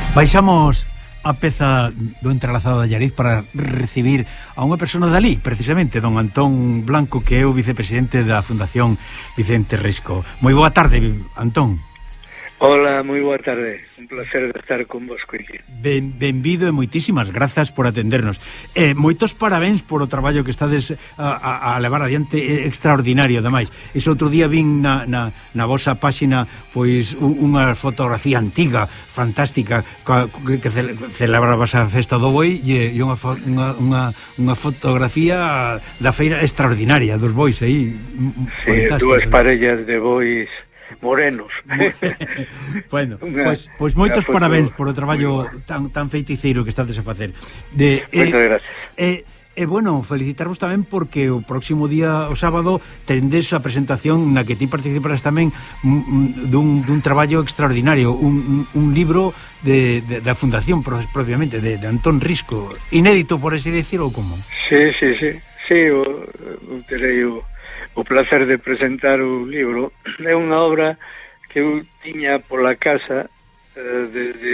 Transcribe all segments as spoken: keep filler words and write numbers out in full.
Baixamos a peza do entrelazado de Allariz para recibir a unha persona dali, precisamente, don Antón Blanco, que é o vicepresidente da Fundación Vicente Risco. Moi boa tarde, Antón. Hola, moi boa tarde. Un placer de estar con vos aquí. Ben, benvido e moitísimas grazas por atendernos. Eh, moitos parabéns por o traballo que estades a, a, a levar adiante, é extraordinario, ademais. Ese outro día vin na, na, na vosa páxina pois unha fotografía antiga, fantástica, que, que celebrabas a festa do boi e, e unha, unha, unha, unha fotografía da feira extraordinaria dos bois aí. Sí, dúas parellas de bois morenos. Bueno, pois pues, pues moitos parabéns por o traballo tan tan feiticeiro que estades a facer. De Moitas eh, gracias. E eh, eh, bueno, felicitarvos tamén porque o próximo día, o sábado, tendes a presentación na que ti participarás tamén dun, dun traballo extraordinario, un, un libro de, de, da Fundación propiamente, de, de Antón Risco, inédito, por así decir, ou como? Sí, sí, sí, sí, o, o terei o o placer de presentar o libro. É unha obra que eu tiña pola casa eh, desde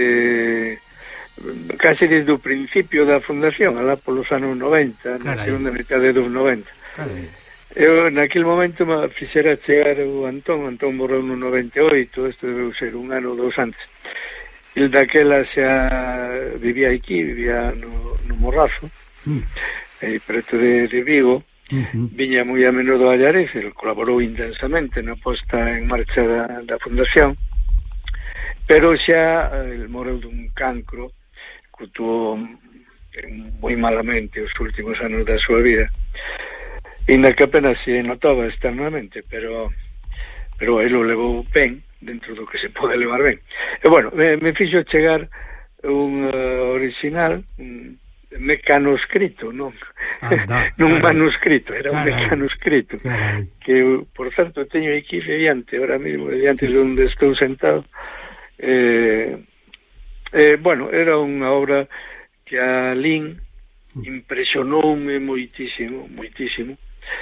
casi desde o principio da fundación, alá polos anos noventa, na segunda metade dos noventa. Carai. Eu naquele momento me fixera chegar o Antón, Antón morreu no noventa e oito, isto debeu ser un ano ou dous antes. El daquela xa vivía aquí, vivía no, no Morrazo, mm. aí preto de, de Vigo. Uh-huh. Viña moi a menudo a Allariz, el colaborou intensamente na posta en marcha da, da fundación, pero xa el morreu dun cancro que tuvo moi malamente os últimos anos da súa vida, ainda que apenas se notaba externamente, pero pero ele o levou ben dentro do que se pode levar ben. E bueno, me, me fixo chegar un uh, original, un mecanoscrito, non Anda, non carai, manuscrito, era carai, un mecanoscrito carai. Que, por certo, teño aquí mediante, ahora mismo mediante sí. Onde estou sentado. eh, eh, bueno, era unha obra que a Lin impresionoume moitísimo moitísimo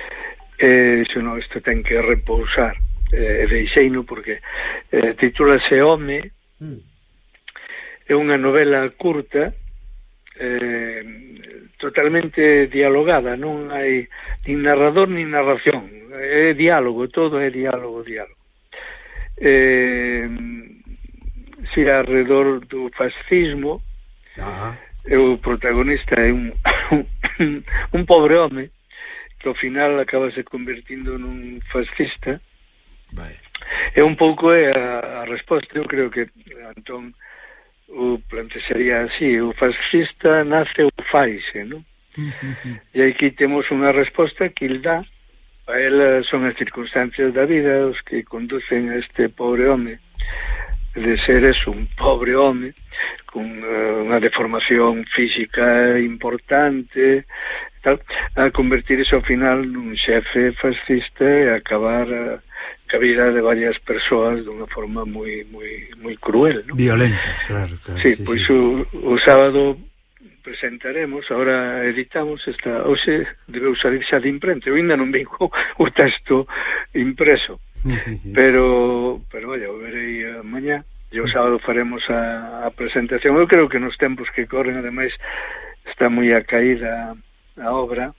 e dixo, no, isto ten que repousar, e eh, deixeino porque eh, titúlase Home. mm. É unha novela curta, Eh, totalmente dialogada, non hai nin narrador nin narración, é diálogo, todo é diálogo, diálogo. Eh, si alrededor do fascismo. Ajá. O protagonista é un un pobre home que ao final acaba se convertindo nun fascista. Vai. É un pouco é a, a resposta, eu creo que Antón o plantearía así: o fascista nace ou faise, non? Uh-huh. E aquí temos unha resposta que il dá a ela, son as circunstancias da vida os que conducen a este pobre home de ser eso, un pobre home con uh, unha deformación física importante tal, a convertir iso ao final nun xefe fascista e acabar a a vida de varias persoas dunha forma moi moi moi cruel, non? Violenta, claro, claro. Sí, sí, pois sí. O, o sábado presentaremos, agora editamos esta, hoxe debeu salir xa de imprenta, eu ainda non vengo o texto impreso, sí, sí, sí. pero pero vaya, o verei mañá e o sábado faremos a, a presentación. Eu creo que nos tempos que corren, ademais, está moi a caída a obra,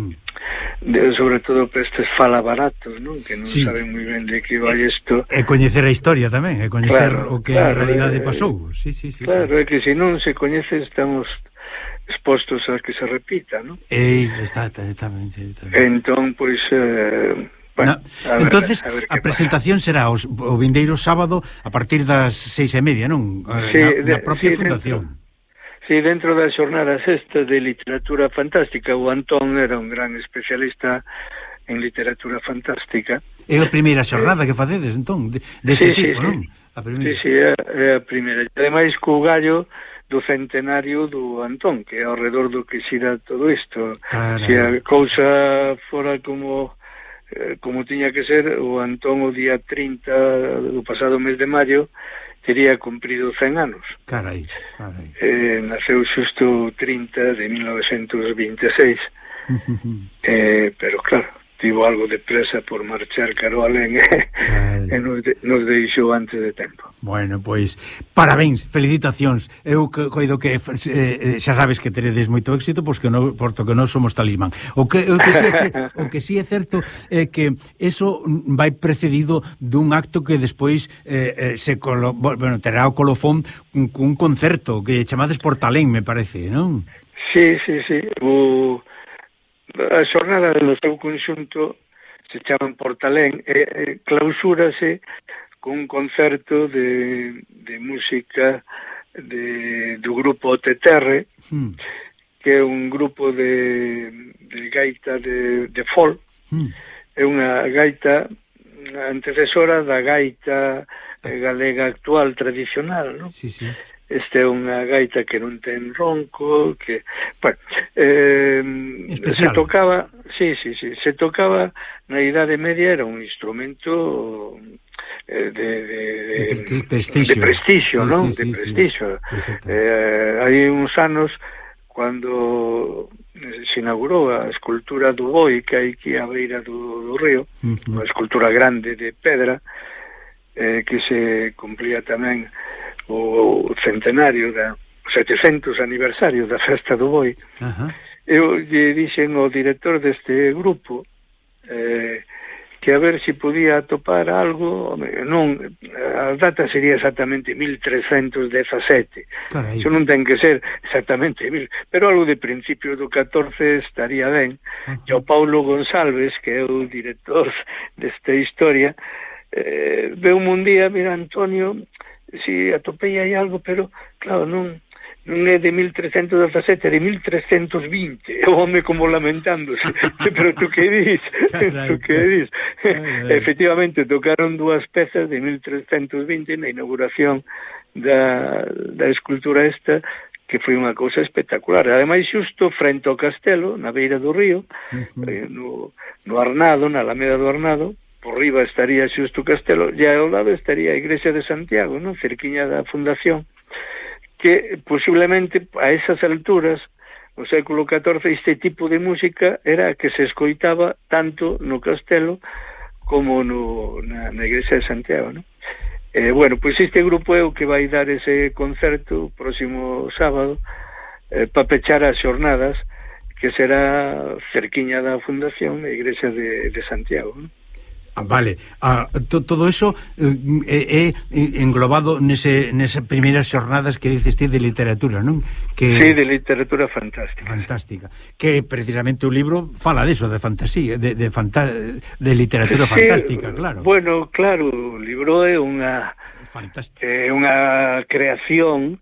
de, sobre todo para estes falabaratos, non? Que non sí. saben moi ben de que vai isto. E coñecer a historia tamén, e coñecer claro, o que claro, en realidade eh, pasou. Sí, sí, sí, claro, sí. é que se non se coñece estamos expostos a que se repita, non? Ei, está, exactamente. Entón, pois eh, bueno, no, a ver, entonces a, ver a presentación pasa. Será os, o vindeiro sábado a partir das seis e media, non? Sí, na, na propia sí, fundación. Dentro. Sí, dentro das xornadas estas de literatura fantástica, o Antón era un gran especialista en literatura fantástica. É a primeira xornada eh, que facedes, entón, deste de sí, tipo, sí, non? A sí, sí, é, é a primeira. Ademais, co gallo do centenario do Antón, que é ao redor do que xira todo isto. Carai. Se a cousa fora como eh, como tiña que ser, o Antón o día trinta do pasado mes de maio tería cumprido cen anos. Carai, carai. Eh, naceu xusto trinta de mil novecentos vinte e seis. eh, pero claro, tivo algo de presa por marchar caro alén e nos, de, nos deixou antes de tempo. Bueno, pois, parabéns, felicitacións. Eu coido que eh, xa sabes que teredes moito éxito, pois que no, porto que non somos talismán. O que, o que, sí é, o que sí é certo é que eso vai precedido dun acto que despois eh, se colo, bueno, terá o colofón cun, cun concerto que chamades Portalén, me parece, non? Sí, sí, sí. O, a xornada no seu conxunto se chaman Portalén e, e clausúrase con un concerto de, de música de, do grupo O T T R, mm. que é un grupo de, de gaita de, de folk, mm. é unha gaita antecesora da gaita galega actual tradicional, non? Sí, sí. Este é unha gaita que non ten ronco, que, bueno, eh, se tocaba, sí, sí, sí, se tocaba na Idade Media, era un instrumento eh, de, de, de, de prestigio, de prestigio, sí, non? Sí, de sí, prestigio. Sí. Eh, hai uns anos, cando se inaugurou a escultura do Boi, que hai aquí á beira do, do río, uh -huh. unha escultura grande de pedra, eh, que se cumplía tamén o centenario da setecentos aniversario da festa do Boi. Uh-huh. Eu lle dixen ao director deste grupo eh, que a ver se podía atopar algo, non, a data sería exactamente mil trescentos dezasete. Carai. Iso non ten que ser exactamente mil, pero algo de principio do catorce estaría ben. Uh-huh. E o Paulo González, que é o director desta historia, eh, veu un día, mira, Antonio, si atopei aí algo, pero claro, non non é de mil trescentos dezasete, é de mil trescentos vinte. O home como lamentándose. Pero tú que dis? Tú que dis? Efectivamente, tocaron dúas pezas de mil trescentos vinte na inauguración da, da escultura esta, que foi unha cousa espectacular. Ademais, xusto frente ao castelo, na beira do río, uh-huh. eh, no, no Arnado, na Alameda do Arnado, por riba estaría xusto o castelo, e ao lado estaría a Igrexa de Santiago, non? Cerquiña da fundación, que posiblemente a esas alturas, no século catorce, este tipo de música era a que se escoitaba tanto no castelo como no, na, na Igrexa de Santiago, non? Eh, bueno, pois este grupo é o que vai dar ese concerto o próximo sábado eh, para pechar as xornadas, que será cerquiña da fundación, a Igrexa de, de Santiago, non? Ah, vale, ah, to, todo eso é eh, eh, englobado nese, nese primeiras xornadas que dices ti de literatura, non? Que... Sí, de literatura fantástica. Fantástica. Que precisamente o libro fala deso, de fantasía, de, de, fanta... de literatura sí, fantástica, claro. Bueno, claro, o libro é unha é unha creación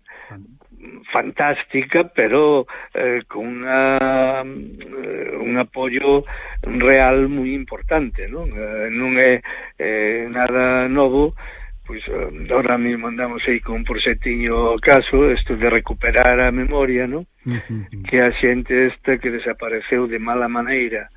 fantástica, pero eh, con una, eh, un apoio real moi importante, non? Eh, non é eh, nada novo, pois eh, ahora mesmo andamos aí con un proxectiño caso, isto de recuperar a memoria, non? Uh-huh. Que a xente esta que desapareceu de mala maneira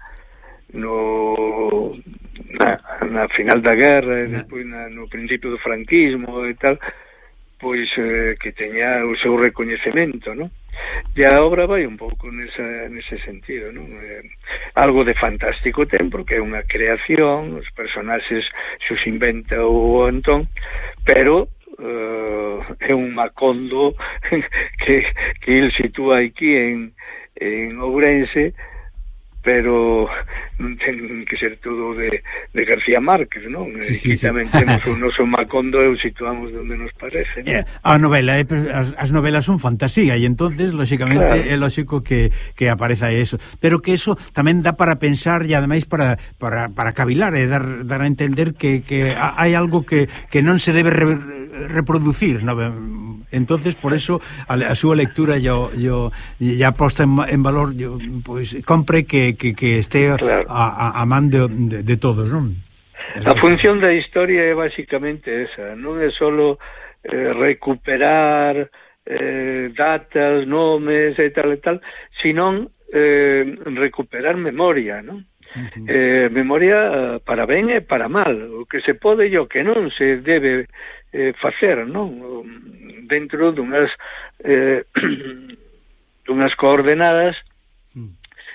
no na, na final da guerra e despois na, no principio do franquismo e tal, pois eh, que teña o seu recoñecemento, non? E a obra vai un pouco nesa, nese sentido, non? Eh, algo de fantástico ten, porque é unha creación, os personaxes xos inventa o Antón, pero eh, é un Macondo que, que il sitúa aquí en, en Ourense, pero non ten que ser todo de, de García Márquez, non? Sí, sí, sí. Tamén temos o noso Macondo e o situamos onde nos parece, non? Eh, a novela, eh, as, as novelas son fantasía e entonces, lóxicamente, claro, é lóxico que, que apareza eso, pero que eso tamén dá para pensar e ademais para, para, para cavilar e dar, dar a entender que, que hai algo que, que non se debe re, reproducir, non? Entonces, por eso a, a súa lectura yo, yo, ya posta en, en valor, yo, pues, compre que, que, que este claro, a, a, a man de, de, de todos, non? A función da historia é basicamente esa, non é solo eh, recuperar eh, datas, nomes e tal e tal, sino eh, recuperar memoria, non? Uh-huh. eh, memoria para ben e para mal, o que se pode e o que non se debe eh, facer, non? Dentro dunhas eh, dunhas coordenadas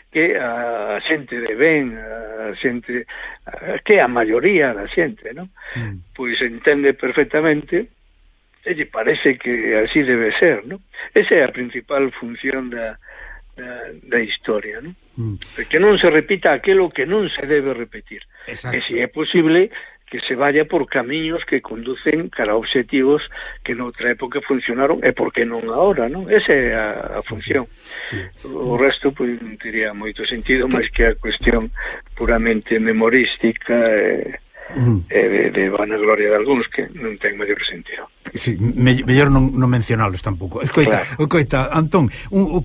que a xente de ben, a xente, a, que a maioría da xente, non? Mm. Pois entende perfectamente e lle parece que así debe ser, non? Esa é a principal función da, da, da historia, non? Mm. Que non se repita aquilo que non se debe repetir. Exacto. E se é posible que se vaya por camiños que conducen cara a obxectivos que noutra época funcionaron e por que non agora, non? Esa é a, a función. Sí, sí. O resto, pois, non teria moito sentido, máis que a cuestión puramente memorística e, uh-huh. e de, de vanagloria de algúns que non ten maior sentido. Sí, me, mellor non, non mencionalos tampouco. Escoita, claro. Escoita, Antón, un, un,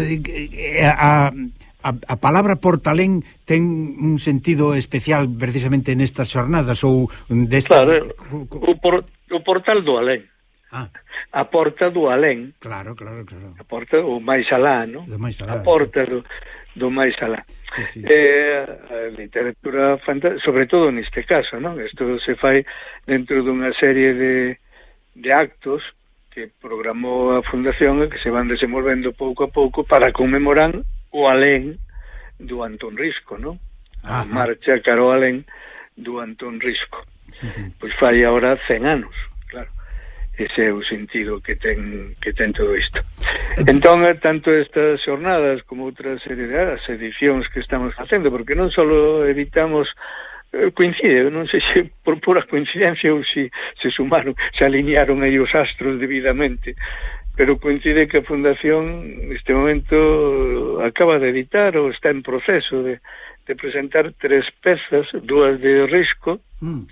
eh, a... A, a palabra Portalén ten un sentido especial precisamente nestas xornadas ou destas... Claro, o, por, o portal do alén. Ah. A porta do alén. Claro, claro, claro. A porta, o máis alá, non? Do máis alá, a porta sí. do, do máis alá. Sí, sí. Eh, a literatura fantástica, sobre todo neste caso, non? Isto se fai dentro dunha serie de, de actos que programou a Fundación e que se van desenvolvendo pouco a pouco para conmemorar o alén do Antón Risco, non? A Ajá. marcha caro alén do Antón Risco. Uh-huh. Pois fai agora cen anos, claro. Ese é o sentido que ten que ten todo isto. Entón, tanto estas xornadas como outra serie de as edicións que estamos facendo, porque non só evitamos coincide, non sei se por pura coincidencia ou se se sumaron, se alinearon aí os astros debidamente, pero coincide que a Fundación neste momento acaba de editar ou está en proceso de, de presentar tres pezas, dúas de Risco, mm.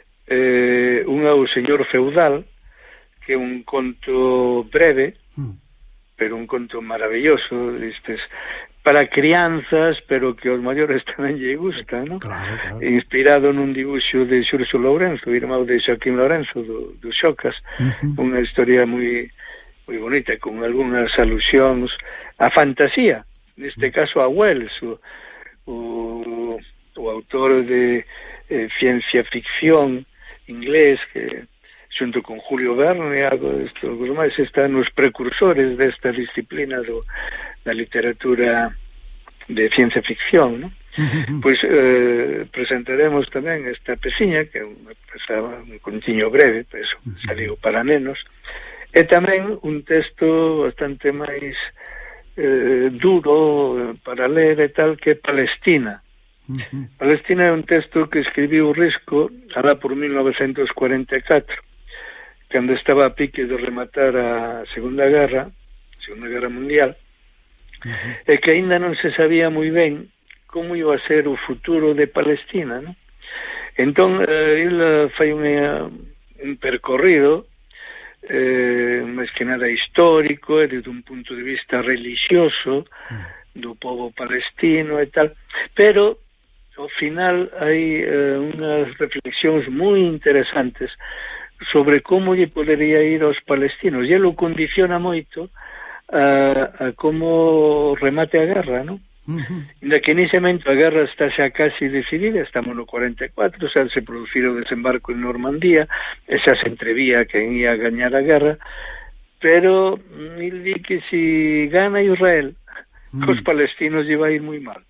eh, unha o Señor Feudal, que é un conto breve, mm. pero un conto maravilloso, estes, para crianzas, pero que aos maiores tamén lle gusta, ¿no? Claro, claro. Inspirado nun dibuixo de Xurxo Lourenço, irmão de Xaquín Lourenço, do, do Xocas, uh-huh. unha historia moi moi bonita, con algunhas alusións á fantasía, neste caso a Wells, o, o, o autor de eh, ciencia ficción inglés, que xunto con Julio Verne, algo desto, máis está nos precursores desta disciplina do, da literatura de ciencia ficción, ¿no? Pois eh, presentaremos tamén esta peciña, que é unha peza, un contiño breve, por eso xa digo para nenos, e tamén un texto bastante máis eh, duro para ler e tal, que é Palestina. Uh-huh. Palestina é un texto que escribiu Risco alá por mil novecentos cuarenta e catro, cando estaba a pique de rematar a Segunda Guerra, Segunda Guerra Mundial, uh-huh. e que aínda non se sabía moi ben como iba a ser o futuro de Palestina, ¿no? Entón, eh, ele fai un, un percorrido eh, máis que nada histórico e desde un punto de vista religioso do povo palestino e tal, pero ao final hai eh, unhas reflexións moi interesantes sobre como lle podería ir aos palestinos, e ele condiciona moito a, a como remate a guerra, non? Uh-huh. Inda que nese momento a guerra está xa casi decidida, estamos no cuarenta e catro, xa se producira o desembarco en Normandía, e xa se entrevía quen ia a gañar a guerra, pero il di que si gana Israel, uh-huh. cos palestinos lle vai ir moi mal.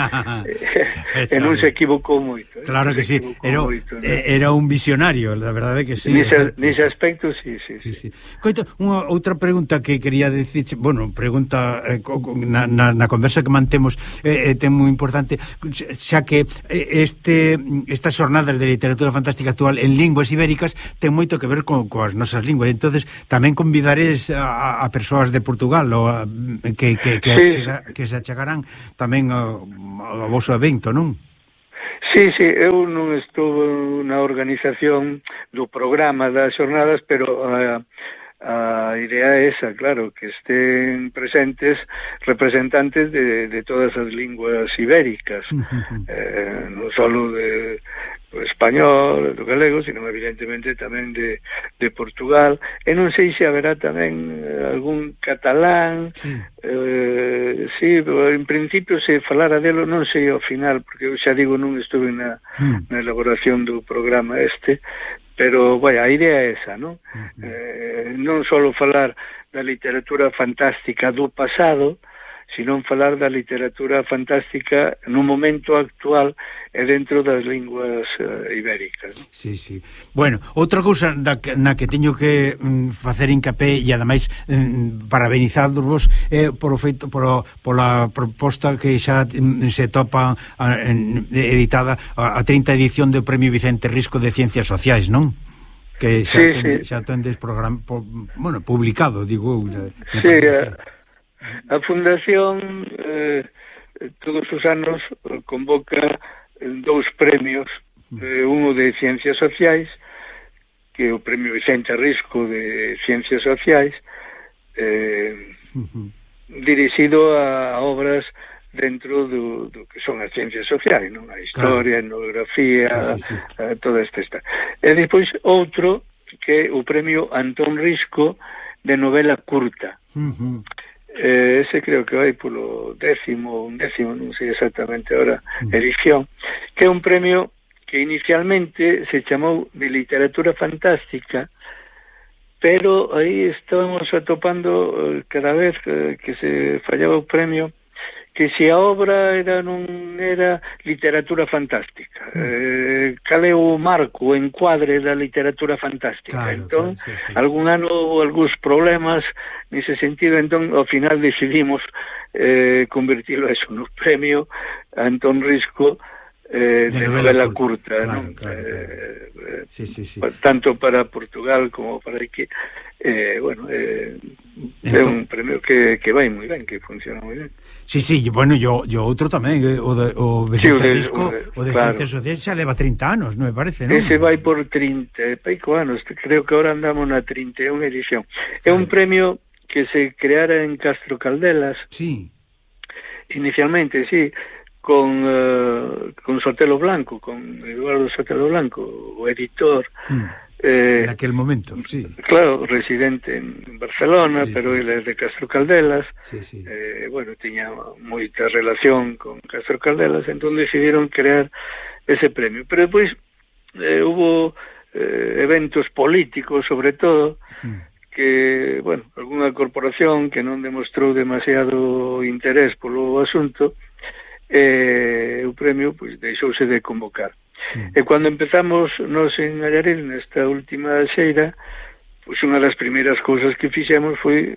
E non se equivocou moito, eh? Claro que sí, era, moito, ¿no? Era un visionario, la verdade que sí. Nese, nese aspecto, sí, sí, sí, sí. Coito, unha outra pregunta que quería dicir, bueno, pregunta eh, na, na, na conversa que mantemos eh, é moi importante, xa que este estas xornadas de literatura fantástica actual en linguas ibéricas ten moito que ver con coas nosas linguas, entonces tamén convidares a, a persoas de Portugal ou a, que, que, que, sí. achega, que se achegarán tamén a o vosso evento, non? Sí, sí, eu non estou na organización do programa das xornadas, pero a, a idea é esa, claro, que estén presentes representantes de, de todas as linguas ibéricas, eh, non só de do español, do galego, sino evidentemente tamén de, de Portugal, e non sei se haberá tamén algún catalán, sí, eh, sí, en principio se falara delo, non sei ao final, porque eu xa digo non estuve na, mm. na elaboración do programa este, pero, vai, a idea é esa, non? Uh-huh. Eh, non só falar da literatura fantástica do pasado, senón falar da literatura fantástica no momento actual e dentro das linguas uh, ibéricas. Sí, sí. Bueno, outra cousa da que, na que teño que mm, facer hincapé e ademais mm, parabenizarvos é eh, por o feito por pola proposta que xa mm, se topa a, en, editada a, a trinta edición do Premio Vicente Risco de Ciencias Sociais, non? Que xa, sí, tende, sí. xa tendes programa, po, bueno, publicado, digo. Sí, a, a Fundación eh, todos os anos convoca dous premios, eh, uno de Ciencias Sociais, que é o Premio Vicente Risco de Ciencias Sociais, eh, uh-huh. dirixido a obras dentro do, do que son as ciencias sociais, non? A historia, claro. A etnografía, sí, sí, sí. A, a toda esta está. E depois outro que é o Premio Antón Risco de novela curta. Uh-huh. Eh, ese creo que vai polo décimo, un décimo, non sei exactamente ahora, uh-huh. edición, que é un premio que inicialmente se chamou de literatura fantástica, pero aí estábamos atopando eh, cada vez que, que se fallaba o premio que se a obra era non era literatura fantástica. Eh, cal é o marco, o encuadre da literatura fantástica? Claro, entón, claro, sí, sí. Algún ano houve algúns problemas nese sentido, entón, ao final decidimos eh, convertilo eso no premio Antón Risco eh, de, de novela, novela curta, claro, non? Claro, eh, claro. Sí, sí, sí. Tanto para Portugal como para aquí. Eh, bueno, eh, é un premio que, que vai moi ben, que funciona moi ben. Sí, sí, bueno, yo, yo outro tamén, o de, o Vicente sí, Risco, o de, o de claro. Ciencias Sociais xa leva trinta anos, non me parece, non? Ese vai por trinta e pico anos, creo que ahora andamos na trinta e unha edición. É un premio que se creara en Castro Caldelas. Sí. Inicialmente, sí, con, uh, con Sotelo Blanco, con Eduardo Sotelo Blanco, o editor. Mm. Eh, en aquel momento, sí. Claro, residente en Barcelona, sí, pero sí. Ele é de Castro Caldelas. Sí, sí. Eh, bueno, tiña moita relación con Castro Caldelas, entón decidiron crear ese premio. Pero depois eh, hubo eh, eventos políticos, sobre todo, sí. Que, bueno, algunha corporación que non demostrou demasiado interés polo asunto, eh, o premio pois deixouse de convocar. Mm. E cando empezamos nos en Allariz nesta última xeira, pois unha das primeiras cousas que fixemos foi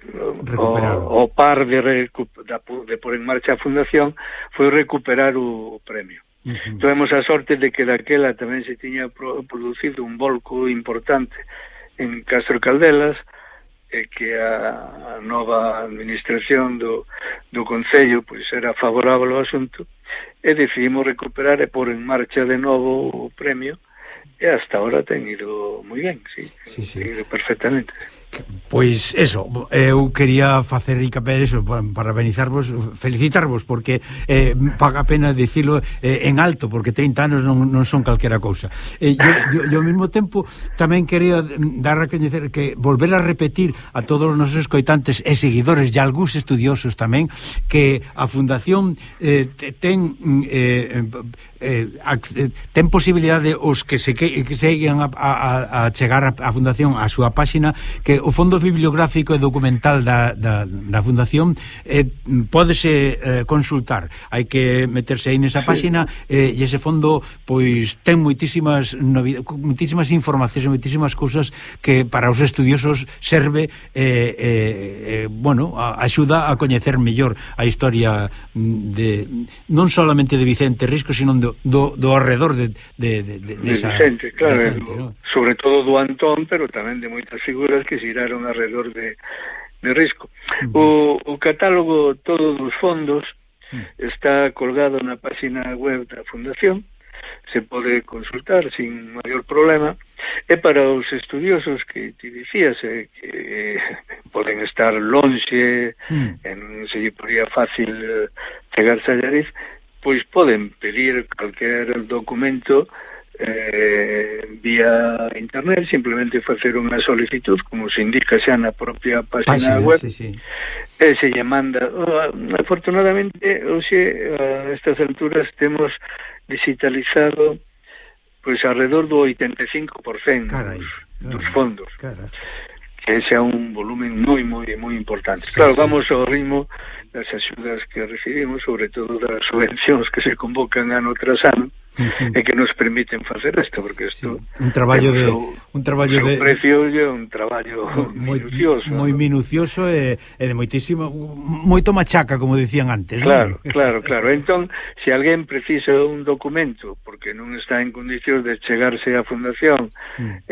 o, o par de, recu de, de por en marcha a fundación foi recuperar o, o premio. Uh-huh. Tivemos a sorte de que daquela tamén se tiña pro, producido un volco importante en Castro Caldelas, e que a, a nova administración do, do Concello pois era favorable ao asunto, e decidimos recuperar e pôr en marcha de novo o premio, e hasta ahora ten ido moi ben, sí, sí, sí. Ten ido perfectamente. Pois eso, eu quería facer hincapé eso, parabenizarvos, felicitarvos, porque eh, paga a pena dicilo eh, en alto, porque trinta anos non, non son calquera cousa. Eh, yo, yo, yo ao mesmo tempo tamén quería dar a coñecer que volver a repetir a todos os nosos escoitantes e seguidores e algúns estudiosos tamén que a Fundación eh, ten eh, eh, ten posibilidade os que se que, que seguen a, a, a chegar a, a Fundación a súa páxina, que o Fondo Bibliográfico e Documental da, da, da Fundación eh, pódese eh, consultar. Hai que meterse aí nesa páxina eh, e ese fondo pois ten moitísimas novidades, moitísimas informacións e moitísimas cousas que para os estudiosos serve eh, eh, eh, bueno, a, axuda a coñecer mellor a historia de non solamente de Vicente Risco, sino do, do, do arredor de, de, de, de, de esa, Vicente, claro, de Vicente, ¿no? Sobre todo do Antón, pero tamén de moitas figuras que giraron alrededor de, de Risco. Uh-huh. O, o catálogo todo dos fondos uh-huh. está colgado na página web da Fundación, se pode consultar sin maior problema, e para os estudiosos que te dicías eh, que eh, poden estar lonxe, uh-huh. e non se lle podía fácil eh, chegarse a Allariz, pois poden pedir calquer documento Eh, vía internet, simplemente facer unha solicitud, como se indica xa na propia página web, sí, sí. E se lle manda. Oh, afortunadamente, hoxe, a estas alturas, temos digitalizado pois alrededor do oitenta e cinco por cento Carai, dos, dos fondos. Carai. que ese é un volumen moi, moi, moi importante. Sí, claro, sí. vamos ao ritmo das axudas que recibimos, sobre todo das subvencións que se convocan ano tras ano, Uh-huh. e que nos permiten facer isto, porque isto sí, un traballo de seu, un traballo de precio é un traballo moi minucioso, moi ¿no? minucioso e, e de moitísimo moito machaca, como dicían antes, claro, non? claro, claro. Entón, se alguén precisa un documento porque non está en condicións de chegarse á fundación mm.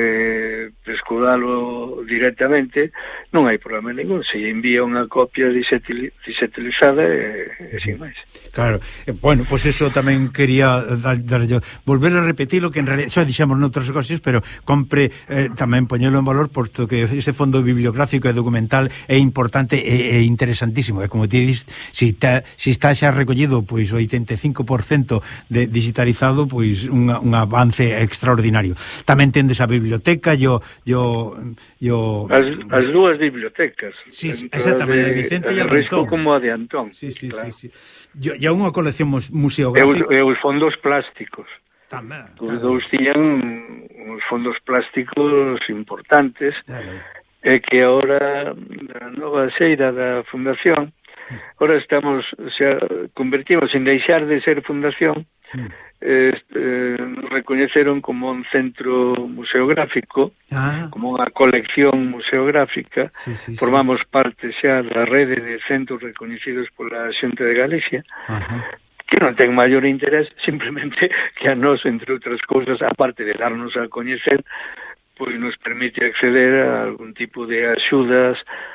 eh, escudalo directamente, non hai problema ningún, se envía unha copia digitalizada e, e sin máis. Claro, eh, bueno, pois pues eso tamén quería dar, dar yo, volver a repetir o que en realidad xa dixemos noutras ocasións, pero compre eh, tamén poñelo en valor, posto que ese fondo bibliográfico e documental é importante e, e interesantísimo, e como ti dis, si, ta, si está xa recollido pois o oitenta e cinco por cento de digitalizado, pois un, un avance extraordinario. Tamén tendes a biblioteca, yo yo yo as, as dúas bibliotecas, sí, exactamente, de Vicente e a Antón, como a de Antón. Sí, sí, claro. sí, sí. Yo, ya unha colección museográfica. E os fondos plásticos. Tamén. Os dous tiñan uns fondos plásticos importantes, claro. E que agora na nova xeira da fundación, agora estamos, xa convertimos en deixar de ser fundación, mm. eh, eh, nos recoñeceron como un centro museográfico, ah. como unha colección museográfica, sí, sí, formamos sí. parte xa da rede de centros recoñecidos pola Xunta de Galicia, ajá. Que non ten maior interés, simplemente que a nós, entre outras cousas, aparte de darnos a coñecer, pois nos permite acceder a algún tipo de axudas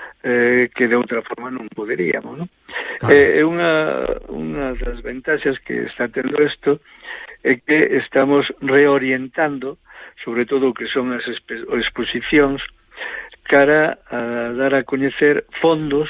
eh, que de outra forma non poderíamos, non? Claro. É eh, unha, unha das ventaxas que está tendo isto é que estamos reorientando, sobre todo o que son as exp- exposicións, cara a dar a coñecer fondos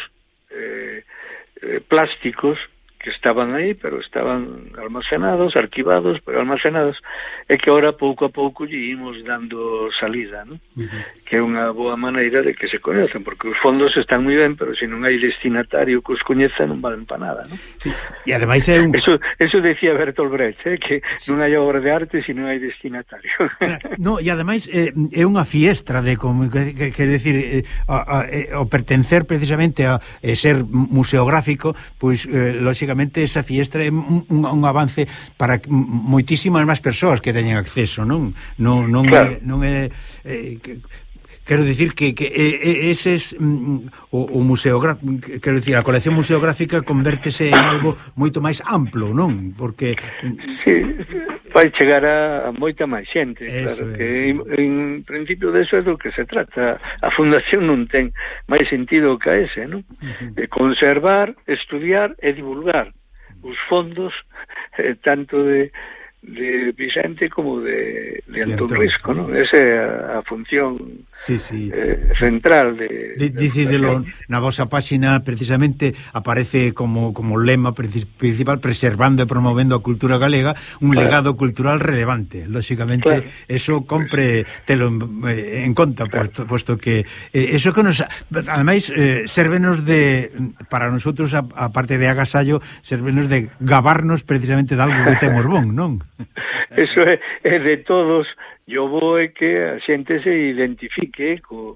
eh, eh, plásticos que estaban aí, pero estaban almacenados, arquivados, pero almacenados, e que ahora pouco a pouco lle imos dando salida, ¿no? Uh-huh. Que é unha boa maneira de que se coñecen, porque os fondos están moi ben, pero se non hai destinatario que os coñeza non valen para nada, ¿no? Sí. E ademais é un... Eso, eso decía Bertolt Brecht, eh, que sí. Non hai obra de arte se non hai destinatario. Claro. No, e ademais eh, é unha fiestra de, como, que, que, que decir, eh, a, a, o pertencer precisamente a eh, ser museográfico, pois, eh, lógicamente, esa fiestra é un, un, un avance para moitísimas máis persoas que teñen acceso, non? Non, non claro. é, non é eh, que, quero dicir que, que eses mm, o, o museográfico, quero dicir, a colección museográfica convértese en algo moito máis amplo, non? Porque sí, vai chegar a, a moita máis xente, eso claro, es. que en, en principio de eso é do que se trata. A fundación non ten máis sentido que a ese, non? Uh-huh. De conservar, estudiar e divulgar os fondos eh, tanto de de Vicente como de, de Antón Risco, sí. ¿No? Esa é a, a función sí, sí. Eh, central de, de, de Dicídelo na vosa páxina, precisamente aparece como, como lema principal, preservando e promovendo a cultura galega, un claro. legado cultural relevante. Lógicamente, claro. eso compre telo en, en conta, claro. puesto, puesto que eh, eso que nos, ademais, eh, sérvenos de, para nosotros, aparte de agasallo, sérvenos de gabarnos precisamente de algo que temos bon, non? Eso é, é de todos. Yo vou é que a xente se identifique co,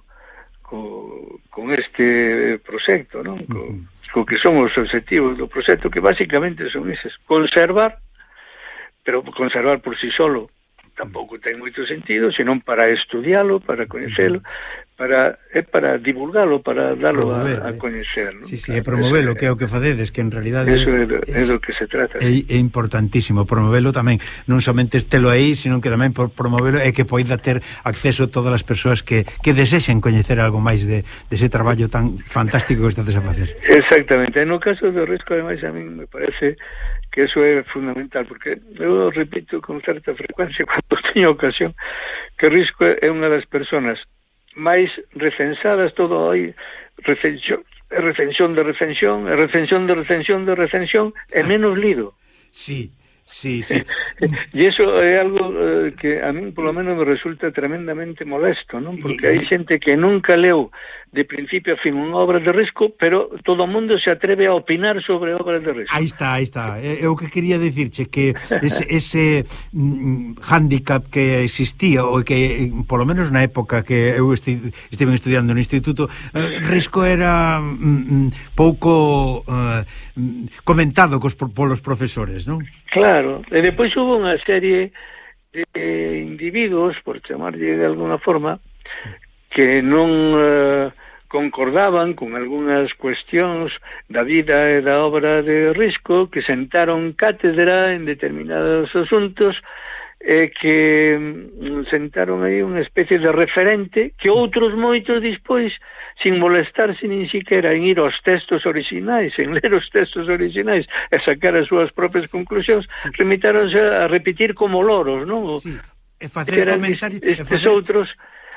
co, con este proxecto, non? Co, co que son os objetivos do proxecto, que basicamente son eses: conservar, pero conservar por si solo tampouco ten moito sentido, senón para estudialo, para coñecelo, para é para divulgalo, para darlo a, a coñecer, ¿no? Sí, sí, e promovelo, que é o que facedes, que en realidade eso é, é do que se trata. É, é importantísimo promovelo tamén, non somente estelo aí, sino que tamén por promovelo é que poida ter acceso a todas as persoas que, que desexen coñecer algo máis de, de ese traballo tan fantástico que estades a facer. Exactamente, no caso do Risco, ademais, a mí me parece que eso é fundamental, porque eu repito con certa frecuencia cando teño ocasión que Risco é unha das personas máis recensadas, todo aí recensión, recensión de recensión, recensión de recensión de recensión, e menos lido. Sí, sí, sí. E iso é algo eh, que a mí, por lo menos, me resulta tremendamente molesto, non? Porque hai xente que nunca leu de principio a fin unha obra de Risco, pero todo o mundo se atreve a opinar sobre obras de Risco. Aí está, aí está. É o que quería dicirche, que ese, ese mm, hándicap que existía, ou que, polo menos na época que eu esti, estive estudiando no instituto, eh, Risco era mm, pouco eh, comentado cos, polos profesores, non? Claro, e depois hubo unha serie de individuos, por chamarlle de alguna forma, que non eh, concordaban con algunhas cuestións da vida e da obra de Risco, que sentaron cátedra en determinados asuntos e que mm, sentaron aí unha especie de referente que outros moitos despois, sin molestarse nin siquiera en ir aos textos originais, en ler os textos originais e sacar as súas propias conclusións, sí, remitáronse a repetir como loros, non? Sí, e facer comentarios... Estes facer... outros...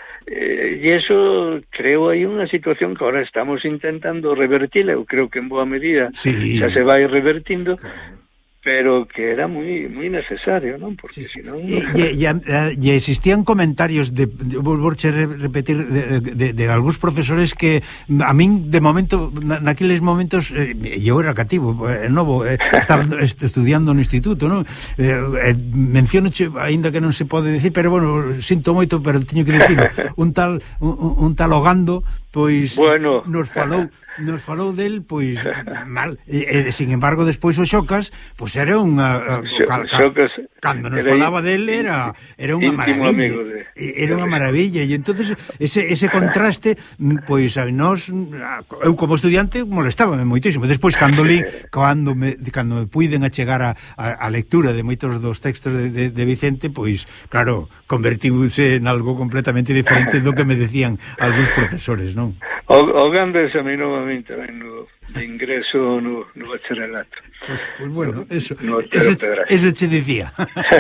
Eh, e eso creo aí unha situación que ahora estamos intentando revertir, eu creo que en boa medida sí, xa se vai revertindo, claro, pero que era moi moi necesario, non? Porque sí, sí. senón... E, e, e existían comentarios de, de volvorche repetir de, de, de algúns profesores que a min de momento, na, naqueles momentos eh, eu era cativo, eh, novo, eh, estaba estudiando no instituto, non? Eh, eh, menciónoche, aínda que non se pode decir, pero bueno, sinto moito, pero teño que dicir, un tal un, un tal Ogando, pois bueno, nos falou nos falou del, pois, mal. E, e sin embargo, despois o Xocas, pois era unha... Cal, cal, cando nos falaba del era era unha maravilla. De... Era unha maravilla. E entonces ese, ese contraste, pois, a nós, eu como estudiante, molestábame moitísimo. Despois, cando li, cando me, cando me puiden achegar a, a, a lectura de moitos dos textos de, de, de Vicente, pois, claro, convertiuse en algo completamente diferente do que me decían algúns profesores, non? O, o Gando examinou a min tamén no ingreso no, no bacharelato. Pues, pues bueno, eso, no, no eso, eso che decía.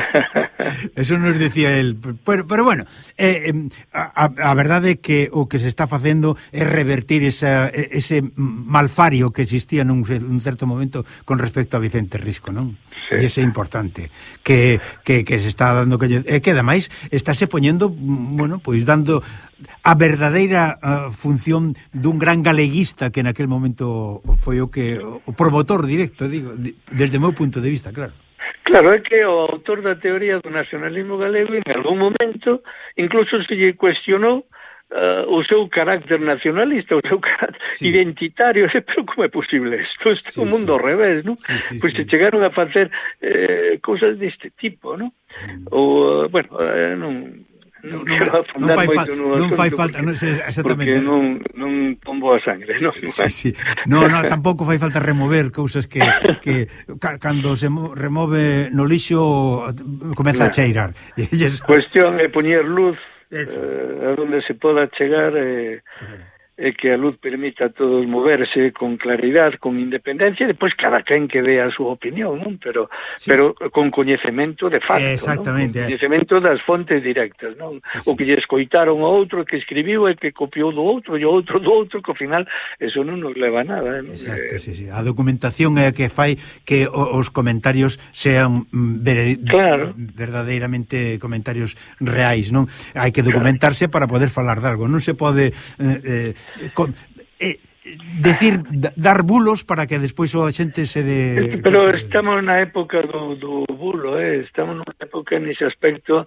Eso nos decía él. Pero, pero bueno, eh, a, a verdade é que o que se está facendo é revertir esa, ese malfario que existía nun, nun certo momento con respecto a Vicente Risco, non? Sí. E ese é importante que, que, que se está dando que, e que ademais estáse poñendo, bueno, pois dando a verdadeira uh, función dun gran galeguista que naquel momento foi o que o promotor directo, digo, desde o meu punto de vista, claro. Claro, é que o autor da teoría do nacionalismo galego en algún momento incluso se lle cuestionou uh, o seu carácter nacionalista, o seu carácter sí. identitario, pero como é posible isto? Isto é sí, un mundo sí. ao revés, non? Sí, sí, pois sí. se chegaron a facer eh, cousas deste tipo, non? Mm. Ou, bueno, eh, non... Non, non, non fai, fa, non fai falta porque, non, exactamente porque non, non pombo a sangre, non? Sí, sí. No, no, tampouco fai falta remover cousas que, que ca, cando se remove no lixo comeza no. a cheirar. A cuestión é poñer luz eh, a donde se poda chegar e eh, e que a luz permita a todos moverse con claridade, con independencia, e depois cada quen que dé a súa opinión, non? Pero sí. pero con coñecemento de facto, exactamente, non? Con coñecemento das fontes directas, non? Sí, sí. O que lle escoitaron ao outro que escribiu e que copiou do outro e o outro do outro, que ao final eso non nos leva a nada, non? Exacto, eh... sí, sí. A documentación é a que fai que os comentarios sean ver... claro. verdadeiramente comentarios reais, non? Hai que documentarse claro. para poder falar de algo, non se pode eh, eh, Con, eh, decir, dar bulos para que despois a xente se de... Pero estamos na época do, do bulo, eh? Estamos nunha época nese aspecto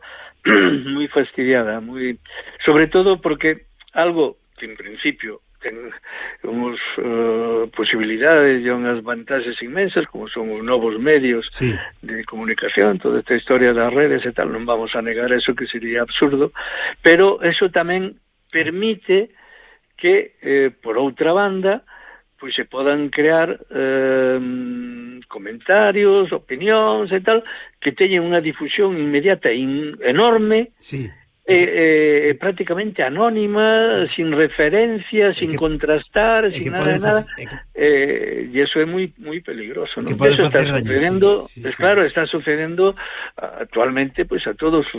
moi fastidiada, moi, sobre todo porque algo que en principio ten unhas uh, posibilidades e unhas vantaxes inmensas, como son os novos medios sí. de comunicación, toda esta historia das redes e tal, non vamos a negar eso, que sería absurdo, pero eso tamén permite que, eh, por outra banda, pois se podan crear eh, comentarios, opinións e tal, que teñen unha difusión inmediata in, enorme, sí. eh, eh, prácticamente anónima, sí. sin referencia, sin que, contrastar, sin nada de nada, eh, e eso é moi moi peligroso, ¿no? Eso está sucedendo, sí, sí, sí. claro, está sucedendo actualmente pois a todos